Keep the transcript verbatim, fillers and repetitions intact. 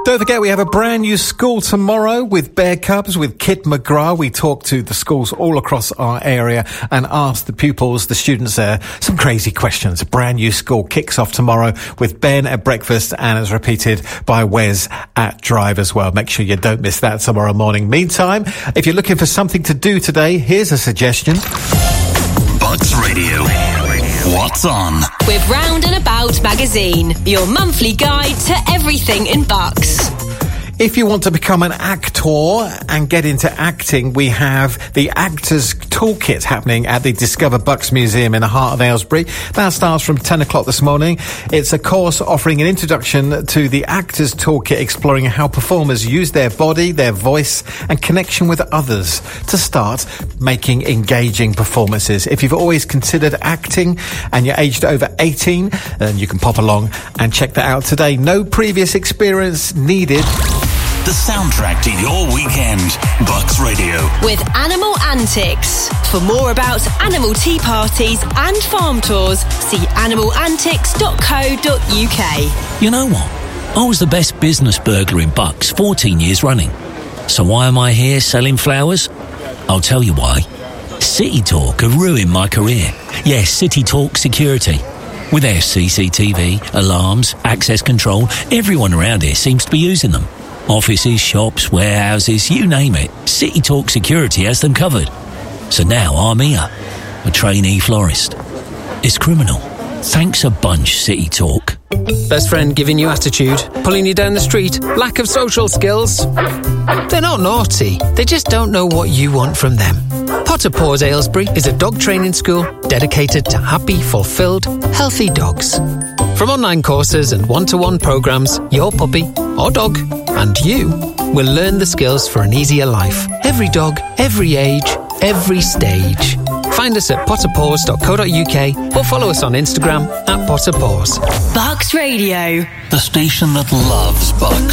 Don't forget, we have a brand new school tomorrow with Bear Cubs, with Kit McGrath. We talk to the schools all across our area and ask the pupils, the students there, some crazy questions. A brand new school kicks off tomorrow with Ben at breakfast and is repeated by Wes at drive as well. Make sure you don't miss that tomorrow morning. Meantime, if you're looking for something to do today, here's a suggestion. Bucks Radio. What's on? With Round and About magazine, your monthly guide to everything in Bucks. If you want to become an actor and get into acting, we have the Actors Toolkit happening at the Discover Bucks Museum in the heart of Aylesbury. That starts from ten o'clock this morning. It's a course offering an introduction to the Actors Toolkit, exploring how performers use their body, their voice and connection with others to start making engaging performances. If you've always considered acting and you're aged over eighteen, then you can pop along and check that out today. No previous experience needed. The soundtrack to your weekend. Bucks Radio. With Animal Antics. For more about animal tea parties and farm tours, see animal antics dot co dot uk. You know what? I was the best business burglar in Bucks fourteen years running. So why am I here selling flowers? I'll tell you why. City Talk have ruined my career. Yes, City Talk Security. With their C C T V, alarms, access control, everyone around here seems to be using them. Offices, shops, warehouses, you name it. City Talk Security has them covered. So now I'm here, a trainee florist. It's criminal. Thanks a bunch, City Talk. Best friend giving you attitude, pulling you down the street, lack of social skills. They're not naughty, they just don't know what you want from them. Potter Paws Aylesbury is a dog training school dedicated to happy, fulfilled, healthy dogs. From online courses and one-to-one programs, your puppy or dog and you will learn the skills for an easier life. Every dog, every age, every stage. Find us at potter paws dot co dot uk or follow us on Instagram at Potter Paws. Bucks Radio. The station that loves Bucks.